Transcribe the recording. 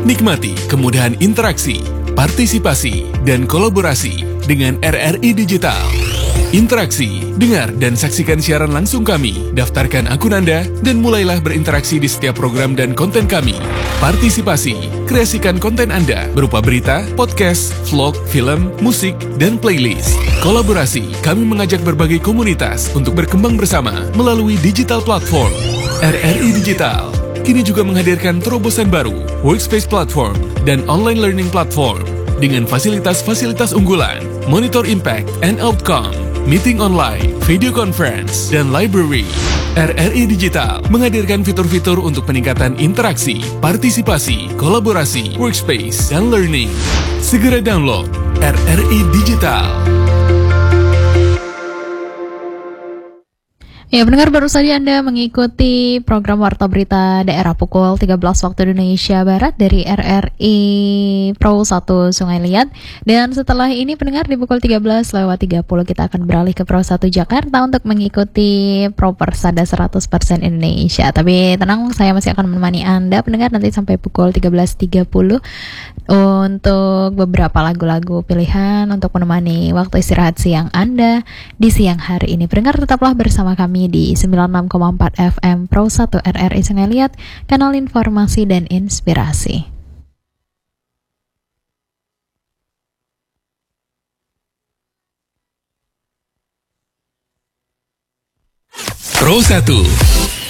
Nikmati kemudahan interaksi, partisipasi, dan kolaborasi dengan RRI Digital. Interaksi, dengar dan saksikan siaran langsung kami, daftarkan akun Anda, dan mulailah berinteraksi di setiap program dan konten kami. Partisipasi, kreasikan konten Anda berupa berita, podcast, vlog, film, musik, dan playlist. Kolaborasi, kami mengajak berbagai komunitas untuk berkembang bersama melalui digital platform. RRI Digital kini juga menghadirkan terobosan baru, workspace platform, dan online learning platform dengan fasilitas-fasilitas unggulan, monitor impact and outcome, meeting online, video conference, dan library. RRI Digital menghadirkan fitur-fitur untuk peningkatan interaksi, partisipasi, kolaborasi, workspace, dan learning. Segera download RRI Digital. Ya, pendengar, baru saja Anda mengikuti program Warta Berita Daerah pukul 13 waktu Indonesia Barat dari RRI Pro 1 Sungai Liat. Dan setelah ini pendengar, di pukul 13:30 kita akan beralih ke Pro 1 Jakarta untuk mengikuti Pro Persada 100% Indonesia. Tapi tenang, saya masih akan menemani Anda pendengar nanti sampai pukul 13:30 untuk beberapa lagu-lagu pilihan untuk menemani waktu istirahat siang Anda di siang hari ini. Pendengar, tetaplah bersama kami di 96,4 FM Pro 1 RRI Sungai Liat, kanal informasi dan inspirasi. Pro 1